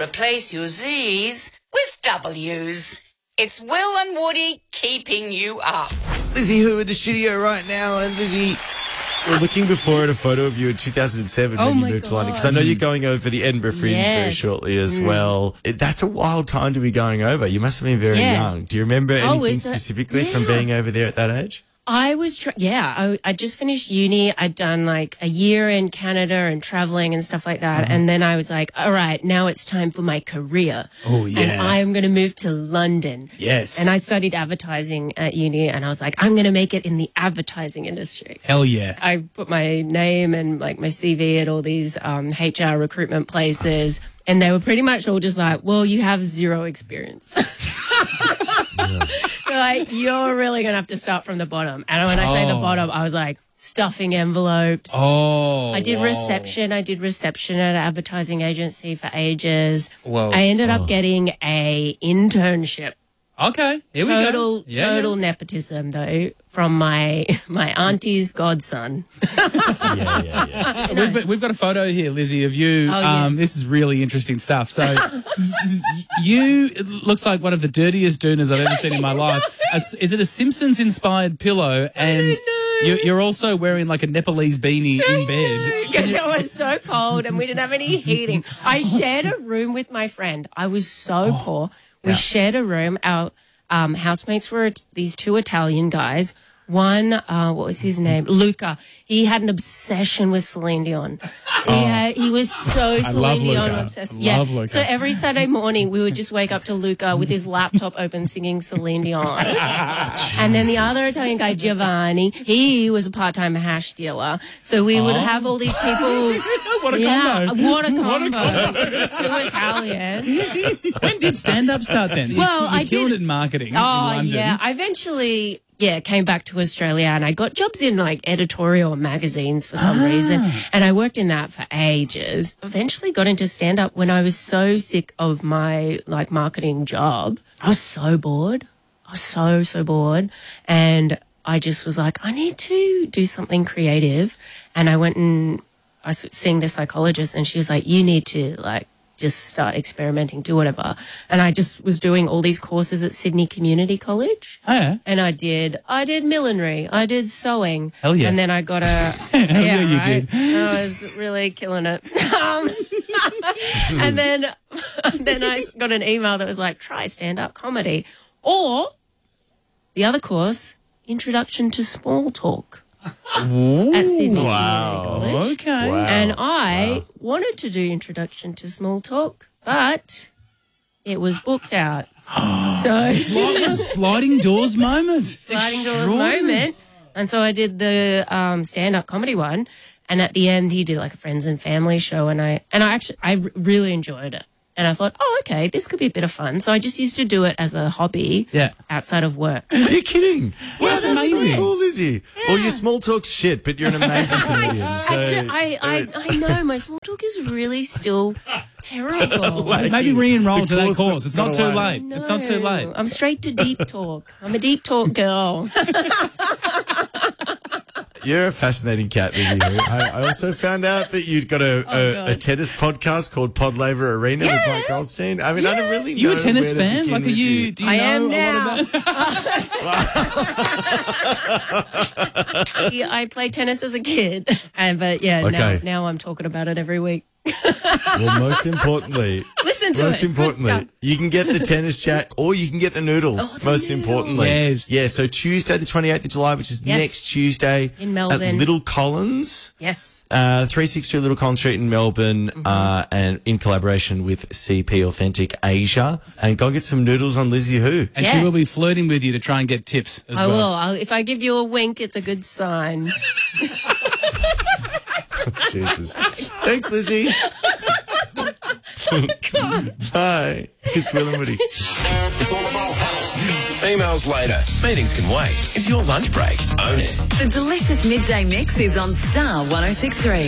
replace your Z's with W's. It's Will and Woody keeping you up. Lizzie Who in the studio right now. And Lizzie, we're looking before at a photo of you in 2007 when you moved to London. Because I know you're going over for the Edinburgh Fringe very shortly as well. That's a wild time to be going over. You must have been very young. Do you remember anything specifically from being over there at that age? I was, I just finished uni. I'd done like a year in Canada and traveling and stuff like that. And then I was like, all right, now it's time for my career. Oh, yeah. And I'm going to move to London. Yes. And I studied advertising at uni and I was like, I'm going to make it in the advertising industry. Hell yeah. I put my name and like my CV at all these HR recruitment places. And they were pretty much all just like, well, you have zero experience. They're like, you're really going to have to start from the bottom. And when I say the bottom, I was like, stuffing envelopes. Oh, I did reception. I did reception at an advertising agency for ages. Whoa. I ended up getting a internship. Okay, here we go. Total nepotism, though, from my auntie's godson. We've got a photo here, Lizzie, of you. This is really interesting stuff. So you, it looks like one of the dirtiest dooners I've ever seen in my life. Is it a Simpsons-inspired pillow? And you're also wearing like a Nepalese beanie in bed. Because it was so cold and we didn't have any heating. I shared a room with my friend. I was so poor. We shared a room. Our housemates were these two Italian guys. One, what was his name? Luca. He had an obsession with Celine Dion. He was so Celine Dion obsessed. Love Luca. So every Saturday morning we would just wake up to Luca with his laptop open singing Celine Dion. And then the other Italian guy, Giovanni, he was a part-time hash dealer. So we would have all these people. What a combo. What a combo. Just two Italians. When did stand-up start then? Well, you killed it in marketing in Oh, London. yeah. I eventually... came back to Australia and I got jobs in like editorial magazines for some reason. And I worked in that for ages. Eventually got into stand-up when I was so sick of my like marketing job. I was so bored. I was so bored. And I just was like, I need to do something creative. And I went and I was seeing the psychologist and she was like, you need to like, just start experimenting, do whatever. And I just was doing all these courses at Sydney Community College. Oh, yeah. And I did millinery, I did sewing. Hell yeah. And then I got a... Hell yeah, you did. I was really killing it. And then I got an email that was like, try stand-up comedy. Or the other course, Introduction to Small Talk. At Sydney Community College. Okay. Wow. And I wanted to do Introduction to Small Talk, but it was booked out. So Sliding doors moment. sliding doors moment. And so I did the stand-up comedy one. And at the end, he did like a friends and family show. And I really enjoyed it. And I thought, oh, okay, this could be a bit of fun. So I just used to do it as a hobby outside of work. Are you kidding? Wow, that's amazing. So cool, Lizzie. Well, your small talk's shit, but you're an amazing comedian. So, Actually, I know my small talk is really still terrible. Maybe re-enroll to that course. It's not too late. No, It's not too late. I'm straight to deep talk. I'm a deep talk girl. You're a fascinating cat, Lizzie. I also found out that you'd got a tennis podcast called Pod Laver Arena with Mike Goldstein. I mean, I don't really know. You a tennis where to fan? begin Like, with you. do you I know am a now. lot about? I played tennis as a kid. But now I'm talking about it every week. Well, most importantly, Listen to it. It's good stuff. you can get the tennis chat or you can get the noodles, most importantly. Yes. Yeah, so Tuesday the 28th of July, which is next Tuesday. In Melbourne. At Little Collins. Yes. 362 Little Collins Street in Melbourne, and in collaboration with CP Authentic Asia. And go get some noodles on Lizzie Who. And she will be flirting with you to try and get tips as I well. will. If I give you a wink, it's a good sign. Jesus. Thanks, Lizzie. Bye. It's Will and Woody. It's all about house music. Emails later. Meetings can wait. It's your lunch break. Own it. The delicious midday mix is on Star 106.3.